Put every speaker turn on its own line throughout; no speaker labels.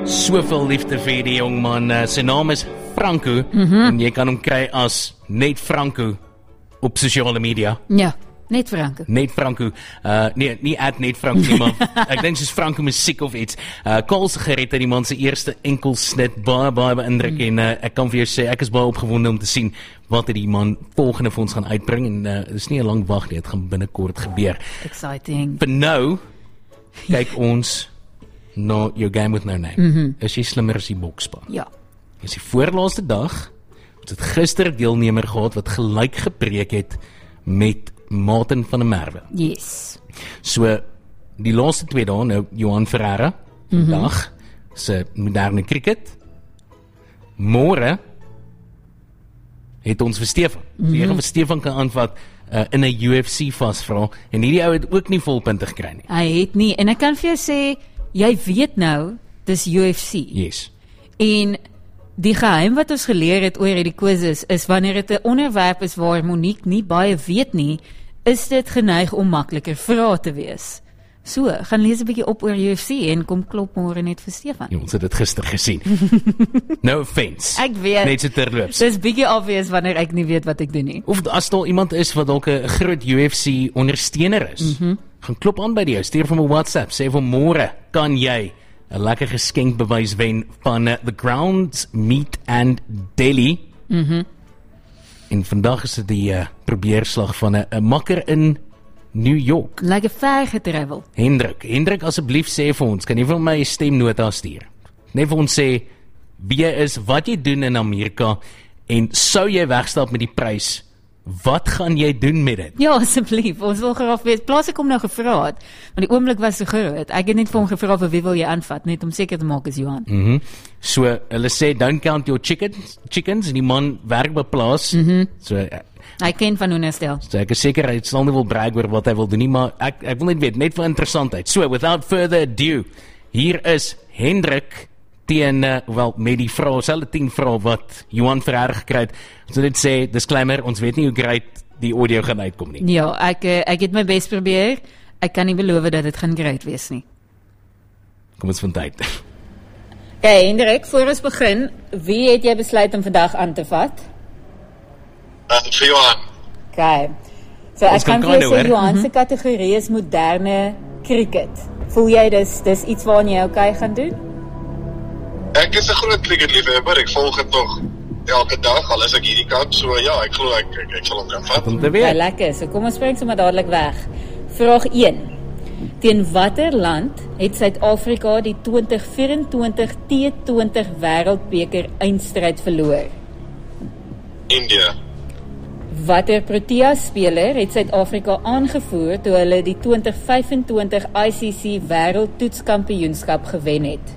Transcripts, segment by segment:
Soveel liefde vir die jongman. Sy naam is Franco, en jy kan hom kry as Net Franco op sosiale media.
Ja, Net Franco.
Net Franco, nee, nie @Net Franco nie, maar ek dink soos Franco musiek of iets. Kals gered uit die man se eerste enkelsnit, baie beïndruk, en ek kan vir jou sê, ek is baie opgewonde om te sien wat die man volgende vir ons gaan uitbring, en dit is nie 'n lang wag nie, dit gaan binnekort gebeur.
Exciting.
Vir nou, kyk ons na jou Game with No Name. Is jy slimmer as die bokspan?
Ja.
Is die voorlaaste dag, ons het gister 'n deelnemer gehad wat gelyk gepreek het met Martin van der Merwe.
Yes.
So, die laaste 2 dae, nou Johan Ferreira, vandag, se moderne cricket. Môre het ons vir Stefan. So jy gaan vir Stefan kan aanvat in 'n UFC vasvra, en hierdie ou het ook nie volpunte gekry nie.
Hy het nie, en ek kan vir jou sê, jy weet nou, dis UFC.
Yes.
En die geheim wat ons geleer het oor hierdie quizzes is wanneer dit 'n onderwerp is waar Monique nie baie weet nie, is dit geneig om makliker vrae te wees. So, gaan lees 'n bietjie op oor UFC en kom klop môre net vir Stefan.
Ja, ons het dit gister gesien. No offense.
Ek weet.
Net so terloops.
Dis bietjie obvious wanneer ek nie weet wat ek doen nie.
Of as daar iemand is wat dalk 'n groot UFC ondersteuner is, gaan klop aan by die ou, stuur vir my WhatsApp, sê vir môre kan jy 'n lekker geskenkbewys wen van The Grounds Meat and Deli. En vandag is dit die probeerslag van 'n makker in New York.
Like 'n ver getravel.
Hendrik, asseblief sê vir ons, kan jy vir my 'n stemnota stuur? Net vir ons sê wie jy is, wat jy doen in Amerika, en sou jy wegstap met die prys, wat gaan jy doen met dit?
Ja, asseblief, ons wil graag weet. Plaas ek hom nou gevra het, want die oomblik was so groot. Ek het net vir hom gevra vir wie wil jy aanvat, net om seker te maak is Johan.
So, hulle sê, don't count your chickens, en die man werk by plaas, so,
Hy ken van Hoenderstel.
so ek is seker, hy sal nie wil brag oor wat hy wil doen nie, maar ek wil net weet, net vir interessantheid. So, without further ado, hier is Hendrik teen, met die vrae, selfde 10 vrae wat Johan Ferreira gekry het. So dit sê, disclaimer, ons weet nie hoe great die audio gaan uitkom nie.
Ja, ek het my best probeer. Ek kan nie beloof dat dit gaan great wees nie.
Kom ons van tyd.
Okay, Hendrik, voor ons begin, wie het jy besluit om vandag aan te vat?
Vir Johan.
Okay. So ek kan vir jou
hoor.
sê, Johan se kategorie is moderne cricket. Voel jy dis iets waaraan jy okay gaan doen?
Ek is 'n groot cricketliefhebber, ek volg dit nog elke dag, al is ek hierdie kant, so ja, ek glo ek sal hom kan vat.
Om te
Ja,
weet.
lekker. So kom ons spring sommer dadelik weg. Vraag 1. Teen watter land het Suid-Afrika die 2024 T20 Wêreldbeker eindstryd verloor?
India.
Watter Protea speler het Suid-Afrika aangevoer toe hulle die 2025 ICC Wêreldtoetskampioenskap gewen het?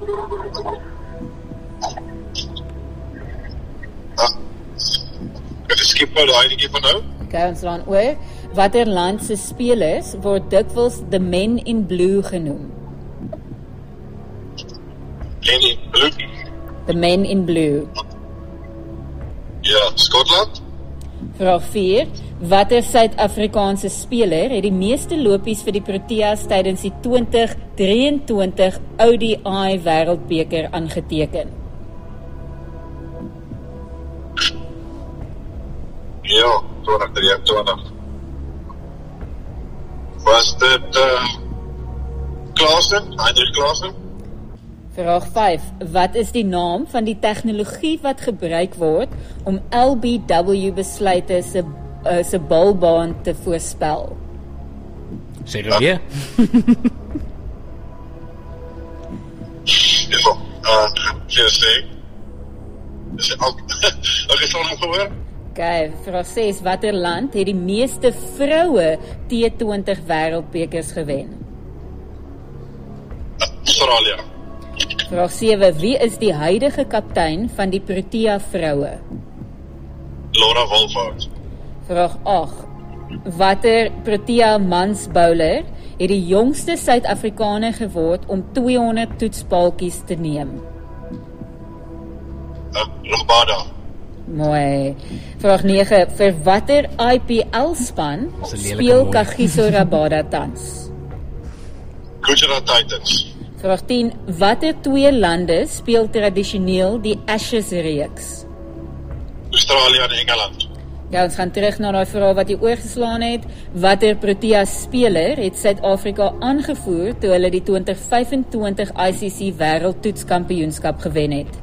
Ek skip nou daai netjie van nou.
Okay, ons slaan oor. Watter land se spelers word dikwels the men in blue genoem?
Lenny Blue.
The men in blue.
Ja, Skotland.
Vraag 4. Watter Suid-Afrikaanse speler het die meeste lopies vir die Proteas tydens die 2023 ODI Wêreldbeker aangeteken?
Ja, 2023. Was dit Klaasen? Heinrich Klaasen?
Vraag 5. Wat is die naam van die tegnologie wat gebruik word om LBW besluite se balbaan te voorspel?
Sê dit weer.
Ja, GSC. Dis al. Ek het al gehoor.
Okay, vraag 6. Watter land het die meeste vroue T20 Wêreldbekers gewen?
Australië.
Vraag 7. Wie is die huidige kaptein van die Protea vroue?
Laura Wolfhard.
Vraag 8. Watter Protea mans bowler het die jongste Suid-Afrikaner geword om 200 toetspaaltjies te neem?
Rabada.
Mooi. Vraag 9. Vir watter IPL span
Dis 'n lelike
speel
mooi.
Kagiso Rabada tans?
Gujarat Titans.
Vraag 10. Watter twee lande speel tradisioneel die Ashes-reeks?
Australië en Engeland.
Ja, ons gaan terug na die vraag wat jy oorgeslaan het. Watter Proteas-speler het Suid-Afrika aangevoer toe hulle die 2025 ICC Wêreldtoetskampioenskap gewen het?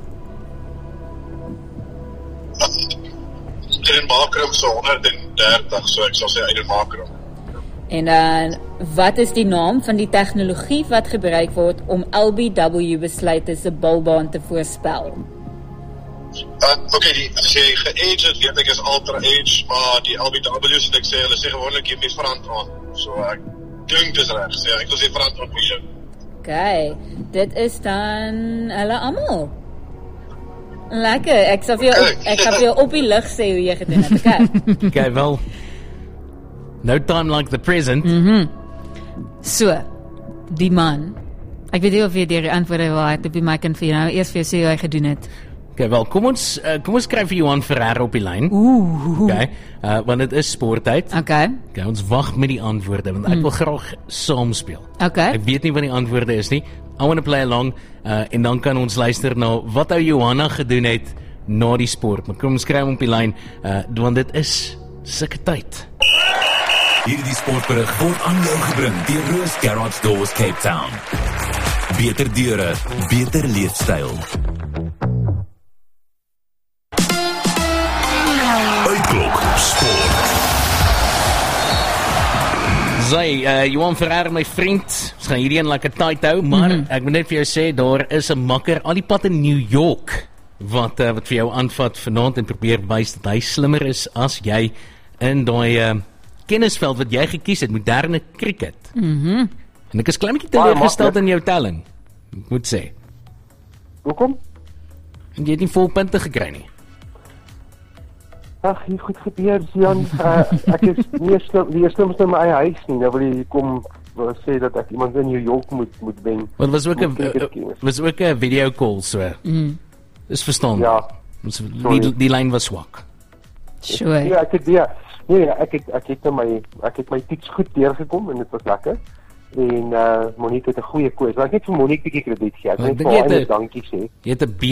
Aiden Markram so 130, so ek sal sê Aiden Markram.
En dan, wat is die naam van die tegnologie wat gebruik word om LBW-besluite se balbaan te voorspel?
Okay, as jy ge-age het, weet ek is ultra age, maar die LBW's wat ek sê, hulle sê gewoonlik jy moet verand aan. So ek dink dis reg, sê ek wil sê verand aan vir jou.
Okay, dit is dan hulle almal. Lekker, ek gaan vir jou op die lig sê hoe jy gedoen het, okay?
Okay, wel. No time like the present.
So, die man. Ek weet nie of jy die antwoorde waard op die mic kan vir jou nou eers vir jou sê hoe hy gedoen het.
Okay, wel, kom ons kry vir Johan Ferreira op die lyn. Okay, want dit is sporttyd.
Okay,
ons wag met die antwoorde, want ek wil graag saamspeel.
okay.
Ek weet nie wat die antwoorde is nie. I want to play along, en dan kan ons luister na wat ou Johanna gedoen het na die sport. Maar kom ons kry hom op die lyn, want dit is sulke tyd.
Hierdie sportberig word aan jou gebring deur Roos Garage Doors Cape Town. Beter deure, beter leefstyl. Uitklok sport.
Sy, Johan Ferreira, my vriend, ons gaan hierdie een lekker tight hou, maar ek moet net vir jou sê, daar is 'n makker al die pad in New York, wat vir jou aanvat vanaand en probeer wys dat hy slimmer is as jy in daai kennisveld wat jy gekies het, moderne cricket. En ek is klein bietjie teleurgesteld in jou telling, ek moet sê.
Hoekom?
En jy het nie vol punte gekry nie.
Ag, hier goed gebeur, Jan. Ek is nie slimste in my eie huis nie. Nou wil jy kom sê dat ek iemand in New York moet wen.
Want was ook 'n video call so. Is verstaan.
Ja.
Die lyn was swak.
Sure.
Ja, ek het my toets goed deurgekom en dit was lekker. En Monique het 'n goeie koers. Ek net vir Monique 'n bietjie krediet gee. Ek net vir haar dankie sê.
Jy het 'n B.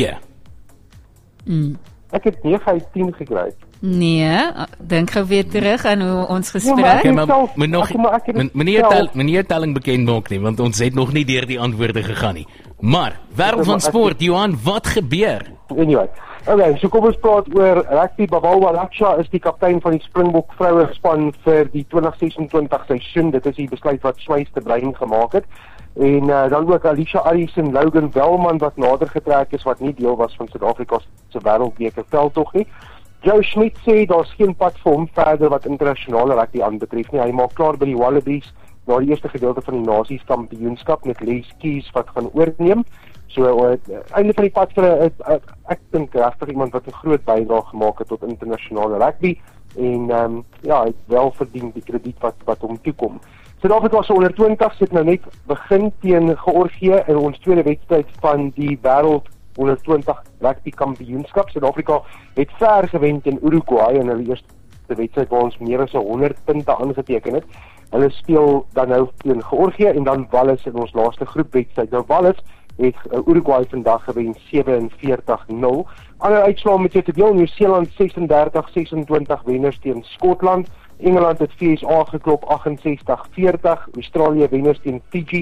Ek het 9 uit 10 gekry.
Nee, dink gou weer terug aan hoe ons
maar
gesprek.
Okay, maar
self-
moet nog
ek het dit
meneer telling bekend maak nie, want ons het nog nie deur die antwoorde gegaan nie. Maar wêreld van
maar ek-
sport, Johan, wat gebeur?
Anyway, okay, so kom ons praat oor rugby. Babalwa Laksha is die kaptein van die Springbok vroue span vir die 2026 seisoen. Dit is die besluit wat Swys te Brein gemaak het. En dan ook Alicia Aris en Logan Welman wat nader getrek is, wat nie deel was van Suid-Afrika se wêreldbeker veldtog nie. Joe Schmidt sê daar's geen pad vir hom verder wat internasionale rugby aanbetref nie. Hy maak klaar by die Wallabies na die eerste gedeelte van die Nasies Kampioenskap met Les Keys wat gaan oorneem. So einde van die pad vir ek dink regtig iemand wat 'n groot bydrae gemaak het tot internasionale rugby en hy het wel verdien die krediet wat hom toekom. Suid-Afrika se onder 20 het nou net begin teen Georgië in ons tweede wedstryd van die wêreld onder 20 rugby kampioenskap. Suid-Afrika het ver gewen teen Uruguay in hulle eerste wedstryd waar ons meer as 100 punte aangeteken het. Hulle speel dan nou teen Georgië en dan Wallis in ons laaste groepwedstryd. Nou Wallis het Uruguay vandag gewen 47-0. Ander uitslae met jou te deel: Nieu-Seeland 36-26 wenners teen Skotland. Engeland het VSA geklop 68-40. Australië wenners teen Fiji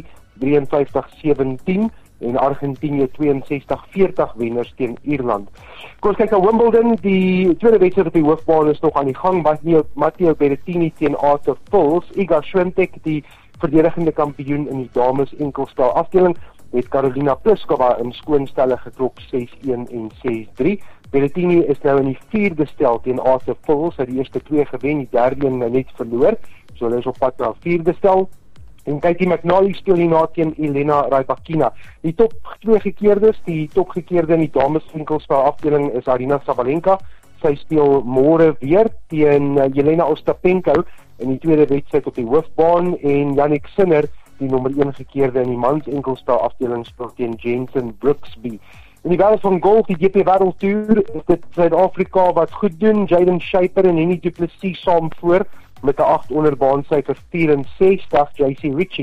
53-17 en Argentinië 62-40 wenners teen Ierland. Kom ons kyk na Wimbledon. Die tweede wedstryd op die hoofbaan is nog aan die gang. Matteo Berrettini teen Arthur Fils. Iga Swiatek, die verdedigende kampioen in die dames enkelspel afdeling, het Karolina Pliskova in skoonstelle geklop 6-1 en 6-3. Berrettini is nou in die 4de stel teen Arthur Fils. Hy het die eerste 2 gewen, die derde een net verloor. So hulle is op pad na 4de stel. En Katie McNally speel hierna teen Elena Rybakina. Die top 2 gekeerdes, die topgekeerde in die dames enkelspel afdeling is Arina Sabalenka. Sy speel môre weer teen Jelena Ostapenko in die tweede wedstryd op die hoofbaan en Yannick Sinner, die nommer 1 gekeerde in die mans enkelspel afdeling, speel teen Jensen Brooksby. In die wêreld van golf, die GP Wêreldtoer, is dit Suid-Afrika wat goed doen. Jaden Shaper en Henny du Plessis saam voor met 'n 8 onder baansyfer 64. JC Ritchie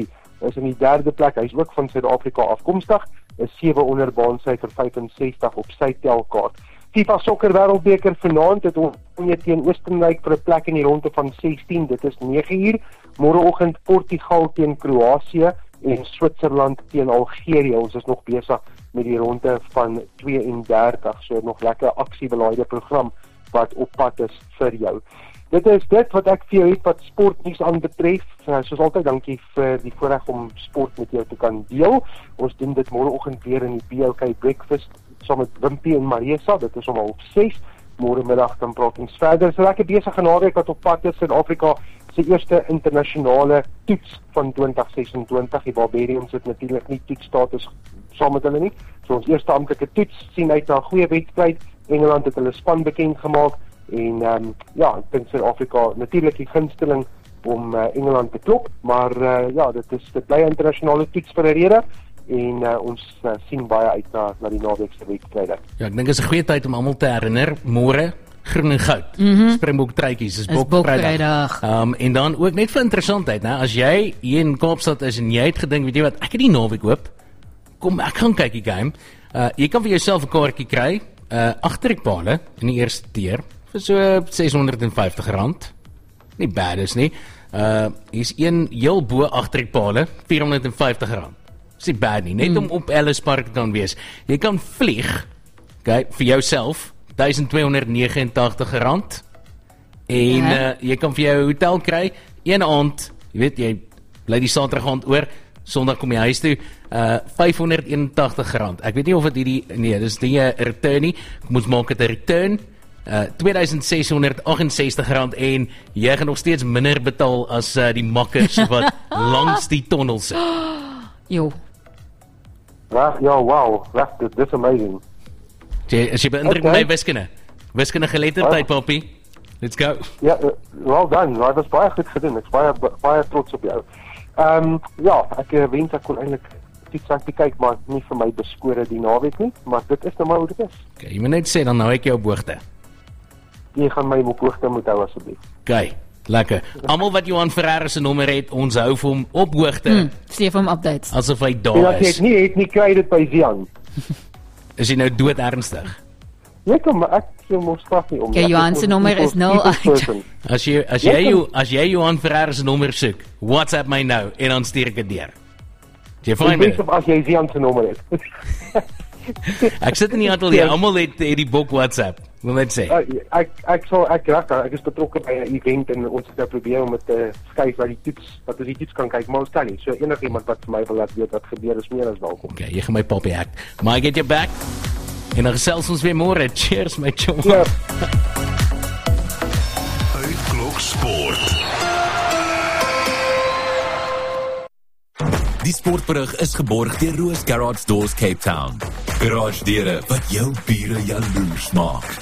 is in die 3de plek, hy is ook van Suid-Afrika afkomstig, is 7 onder baansyfer 65 op sy telkaart. FIFA Sokker Wêreldbeker vanaand het Oranje teen Oostenryk vir 'n plek in die ronde van 16, dit is 9uur, môreoggend Portugal teen Kroasie en Switserland teen Algerië. Ons is nog besig met die ronde van 32, so nog lekker aksiebelaaide program wat op pad is vir jou. Dit is dit wat ek vir jou het wat sportnuus aanbetref. Soos altyd, dankie vir die voorreg om sport met jou te kan deel. Ons doen dit môreoggend weer in die BOK Breakfast saam met Wimpie en Marisa, dit is om 6:30. Môre middag dan praat ons verder. So lekker besige naweek wat op pad is. Suid-Afrika se eerste internasionale toets van 2026. Die Barbarians het natuurlik nie toetsstatus saam met hulle nie. So ons eerste amptelike toets sien uit na 'n goeie wedstryd. Engeland het hulle span bekend gemaak en ek dink Suid-Afrika natuurlik die gunsteling om Engeland te klop, maar dit bly 'n internasionale toets vir 'n rede. En ons sien baie uit na die naweek se wedstryde.
Ja, ek dink dit is 'n goeie tyd om almal te herinner, môre groen en goud. Springbok truitjies, is Bokvrydag. En dan ook net vir interessantheid, né? As jy hier in Kaapstad is en jy het gedink, weet jy wat, ek het die naweek hoop. Kom, ek gaan kyk die game. Jy kan vir jouself 'n kaartjie kry, agterrekpale in die eerste keer vir so R650. Nie bad is nie. Hier's een heel bo agterrekpale, R450. Dis nie bad nie, net om op Ellis Park te kan wees. Jy kan vlieg, okay, vir jouself, R1289. En jy kan vir jou hotel kry, een aand, jy weet, jy bly die Saterdag aand oor, Sondag kom jy huis toe, R581. Ek weet nie of dit dis die return nie, ek moet maak het 'n return, R2668 en jy gaan nog steeds minder betaal as die makkers wat langs die tonnel sit.
Jo.
Ja, wow, dit is amazing.
As jy beïndruk met my wiskunde geletterdheid, papie. Let's go.
Ja, well done. Dit was baie goed gedoen. Ek is baie trots op jou. Ek wens ek kon eintlik iets kyk, maar nie vir my beskore die naweek nie, maar dit is nou maar hoe dit is.
Okay, jy moet net sê, dan hou ek jou op hoogte.
Jy gaan my op hoogte moet hou asseblief.
Okay, lekker. Almal wat Johan Ferreira se nommer het, ons hou vir hom op hoogte.
Steef hom updates.
Asof hy daar is.
Ja, ek het nie kry dit by Zian.
Is hy nou dood ernstig?
Ja, kom maar ek moet straf nie om.
Okay, Johan se nommer is 08.
As jy Johan Ferreira se nommer soek, WhatsApp my nou en dan stuur ek dit deur. Jy find me.
As jy Zian se nommer het.
Ek sit in die ateljee, almal het die boek WhatsApp. Wil net sê.
Ek is betrokke by 'n event en ons het nou probeer om dit te skuif na die toets, dat ons die toets kan kyk, maar ons kan nie. So enigiemand wat vir my wil laat weet wat gebeur is meer as welkom.
Okay, jy gaan my papie hack. Maar I get your back. En dan gesels ons weer môre. Cheers my chum.
Ja.
Uitklok Sport. Die sportberig is geborg deur Roos Garage Doors Cape Town. Garage deure wat jou bure jaloers maak.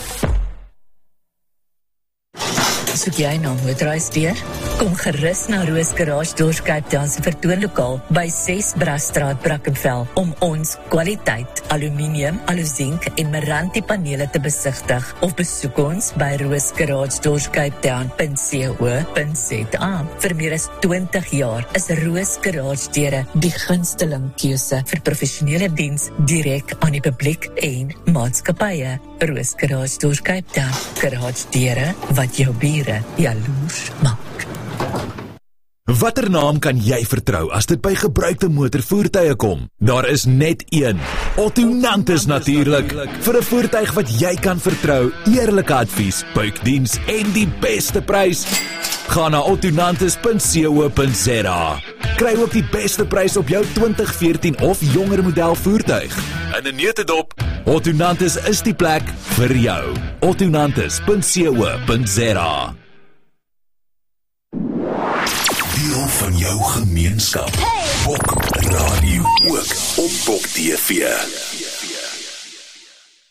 Soek jy nou motorhuisdeur? Kom gerus na Roos Garage Doors Cape Town se vertoonlokaal by 6 Brasstraat, Brackenfell om ons kwaliteit aluminium, aluzink en Meranti panele te besigtig of besoek ons by roosgaragedoorskapetown.co.za. Vir meer as 20 jaar is Roos Garage deure die gunsteling keuse vir professionele diens direk aan die publiek en maatskappye. Roos Garage Doors Cape Town. Garage deure wat jou bure jaloers maak.
Watter naam kan jy vertrou as dit by gebruikte motorvoertuie kom? Daar is net een. Otto Nantes natuurlik. Vir 'n voertuig wat jy kan vertrou, eerlike advies, buikdiens en die beste prys. Ga na ottonantes.co.za. Kry ook die beste prys op jou 2014 of jonger model voertuig. In 'n neutedop, Otto Nantes is die plek vir jou. ottonantes.co.za.
Deel van jou gemeenskap. Bok Radio ook op Bok TV.